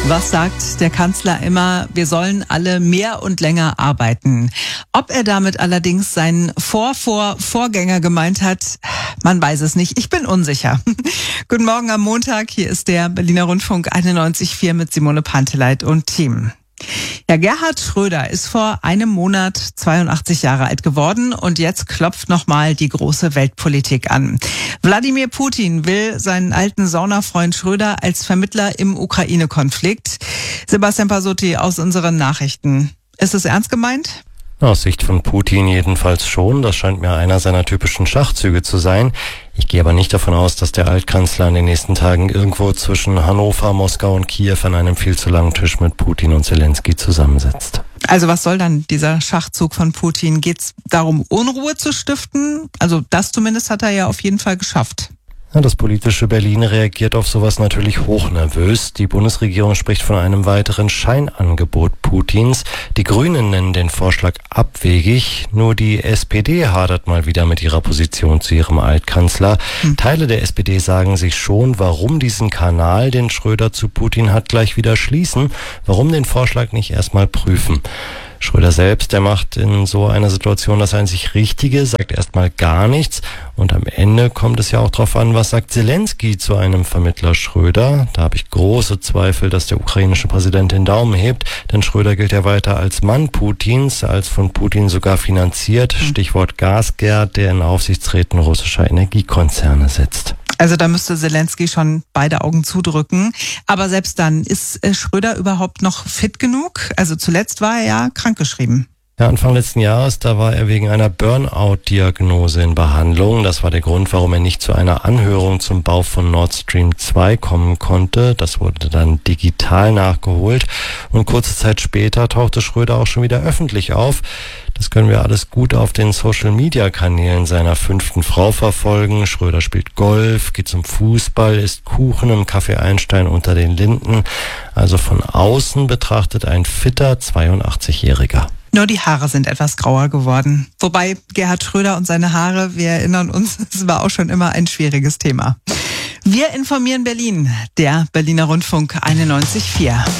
Was sagt der Kanzler immer? Wir sollen alle mehr und länger arbeiten. Ob er damit allerdings seinen Vorgänger gemeint hat, man weiß es nicht. Ich bin unsicher. Guten Morgen am Montag. Hier ist der Berliner Rundfunk 91.4 mit Simone Panteleit und Team. Ja, Gerhard Schröder ist vor einem Monat 82 Jahre alt geworden und jetzt klopft nochmal die große Weltpolitik an. Wladimir Putin will seinen alten Saunafreund Schröder als Vermittler im Ukraine-Konflikt. Sebastian Pasotti aus unseren Nachrichten. Ist es ernst gemeint? Aus Sicht von Putin jedenfalls schon. Das scheint mir einer seiner typischen Schachzüge zu sein. Ich gehe aber nicht davon aus, dass der Altkanzler in den nächsten Tagen irgendwo zwischen Hannover, Moskau und Kiew an einem viel zu langen Tisch mit Putin und Zelensky zusammensitzt. Also was soll dann dieser Schachzug von Putin? Geht es darum, Unruhe zu stiften? Also das zumindest hat er ja auf jeden Fall geschafft. Ja, das politische Berlin reagiert auf sowas natürlich hochnervös. Die Bundesregierung spricht von einem weiteren Scheinangebot Putins. Die Grünen nennen den Vorschlag abwegig. Nur die SPD hadert mal wieder mit ihrer Position zu ihrem Altkanzler. Teile der SPD sagen sich schon, warum diesen Kanal, den Schröder zu Putin hat, gleich wieder schließen. Warum den Vorschlag nicht erstmal prüfen? Schröder selbst, der macht in so einer Situation das einzig Richtige, sagt erstmal gar nichts und am Ende kommt es ja auch darauf an, was sagt Zelensky zu einem Vermittler Schröder. Da habe ich große Zweifel, dass der ukrainische Präsident den Daumen hebt, denn Schröder gilt ja weiter als Mann Putins, als von Putin sogar finanziert. Stichwort Gasgerd, der in Aufsichtsräten russischer Energiekonzerne sitzt. Also da müsste Zelensky schon beide Augen zudrücken. Aber selbst dann, ist Schröder überhaupt noch fit genug? Also zuletzt war er ja krankgeschrieben. Ja, Anfang letzten Jahres, da war er wegen einer Burnout-Diagnose in Behandlung. Das war der Grund, warum er nicht zu einer Anhörung zum Bau von Nord Stream 2 kommen konnte. Das wurde dann digital nachgeholt. Und kurze Zeit später tauchte Schröder auch schon wieder öffentlich auf. Das können wir alles gut auf den Social-Media-Kanälen seiner 5. Frau verfolgen. Schröder spielt Golf, geht zum Fußball, isst Kuchen im Café Einstein unter den Linden. Also von außen betrachtet ein fitter 82-Jähriger. Nur die Haare sind etwas grauer geworden. Wobei Gerhard Schröder und seine Haare, wir erinnern uns, es war auch schon immer ein schwieriges Thema. Wir informieren Berlin, der Berliner Rundfunk 91.4.